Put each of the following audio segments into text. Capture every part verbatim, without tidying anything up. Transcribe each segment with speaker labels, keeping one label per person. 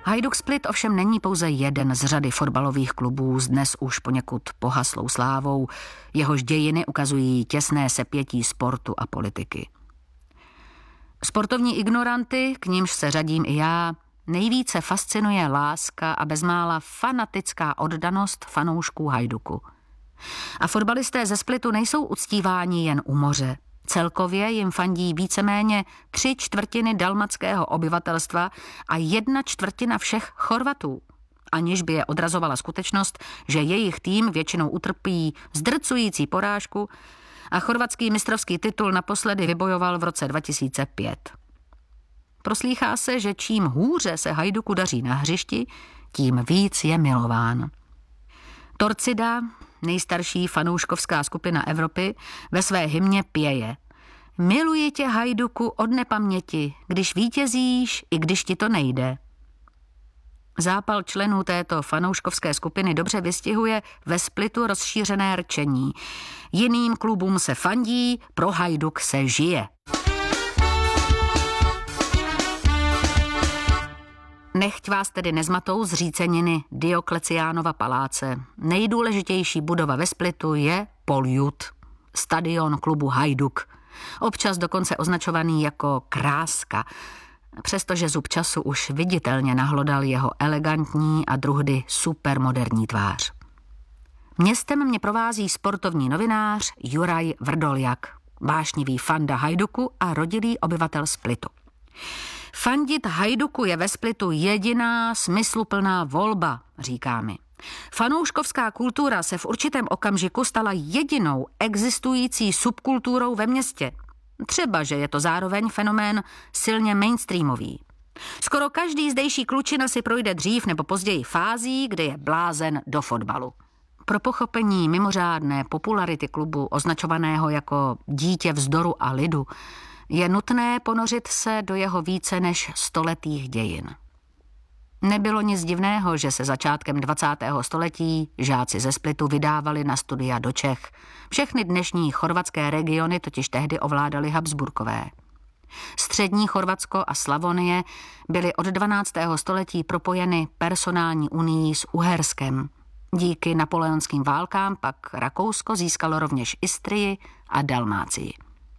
Speaker 1: Hajduk Split ovšem není pouze jeden z řady fotbalových klubů s dnes už poněkud pohaslou slávou, jehož dějiny ukazují těsné sepětí sportu a politiky. Sportovní ignoranty, k nímž se řadím i já, nejvíce fascinuje láska a bezmála fanatická oddanost fanoušků Hajduku. A fotbalisté ze Splitu nejsou uctíváni jen u moře. Celkově jim fandí víceméně tři čtvrtiny dalmatského obyvatelstva a jedna čtvrtina všech Chorvatů, aniž by je odrazovala skutečnost, že jejich tým většinou utrpí zdrcující porážku a chorvatský mistrovský titul naposledy vybojoval v roce dva tisíce pět. Proslýchá se, že čím hůře se Hajduku daří na hřišti, tím víc je milován. Torcida, nejstarší fanouškovská skupina Evropy, ve své hymně pěje: Miluji tě, Hajduku, od nepaměti, když vítězíš, i když ti to nejde. Zápal členů této fanouškovské skupiny dobře vystihuje ve Splitu rozšířené rčení: jiným klubům se fandí, pro Hajduk se žije. Nechť vás tedy nezmatou zříceniny Diokleciánova paláce. Nejdůležitější budova ve Splitu je Poljud, stadion klubu Hajduk, občas dokonce označovaný jako Kráska, přestože zub času už viditelně nahlodal jeho elegantní a druhdy supermoderní tvář. Městem mě provází sportovní novinář Juraj Vrdoljak, vášnivý fanda Hajduku a rodilý obyvatel Splitu. Fandit Hajduku je ve Splitu jediná smysluplná volba, říká mi. Fanouškovská kultura se v určitém okamžiku stala jedinou existující subkulturou ve městě. Třeba, že je to zároveň fenomén silně mainstreamový. Skoro každý zdejší klučina si projde dřív nebo později fází, kdy je blázen do fotbalu. Pro pochopení mimořádné popularity klubu, označovaného jako dítě vzdoru a lidu, je nutné ponořit se do jeho více než stoletých dějin. Nebylo nic divného, že se začátkem dvacátého století žáci ze Splitu vydávali na studia do Čech. Všechny dnešní chorvatské regiony totiž tehdy ovládali Habsburkové. Střední Chorvatsko a Slavonie byly od dvanáctého století propojeny personální unií s Uherskem. Díky napoleonským válkám pak Rakousko získalo rovněž Istrii a Dalmácii.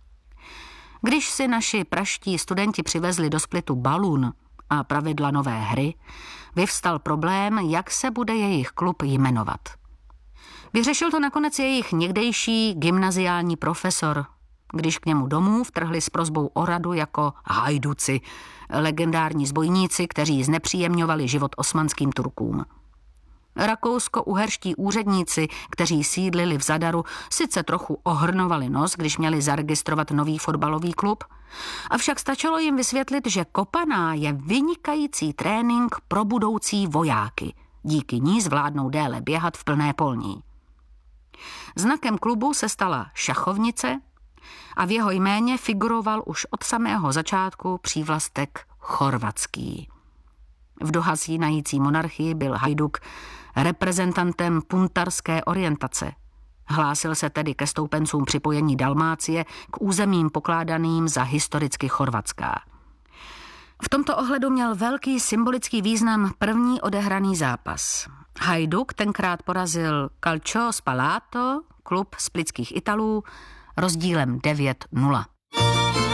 Speaker 1: Když si naši praští studenti přivezli do Splitu balún a pravidla nové hry, vyvstal problém, jak se bude jejich klub jmenovat. Vyřešil to nakonec jejich někdejší gymnaziální profesor, když k němu domů vtrhli s prosbou o radu jako Hajduci, legendární zbojníci, kteří znepříjemňovali život osmanským Turkům. Rakousko-uherští úředníci, kteří sídlili v Zadaru, sice trochu ohrnovali nos, když měli zaregistrovat nový fotbalový klub, avšak stačilo jim vysvětlit, že kopaná je vynikající trénink pro budoucí vojáky. Díky ní zvládnou déle běhat v plné polní. Znakem klubu se stala šachovnice a v jeho jméně figuroval už od samého začátku přívlastek chorvatský. V dohasínající monarchii byl Hajduk reprezentantem puntarské orientace. Hlásil se tedy ke stoupencům připojení Dalmácie k územím pokládaným za historicky chorvatská. V tomto ohledu měl velký symbolický význam první odehraný zápas. Hajduk tenkrát porazil Calcio Spalato, klub splitských Italů, rozdílem devět nula.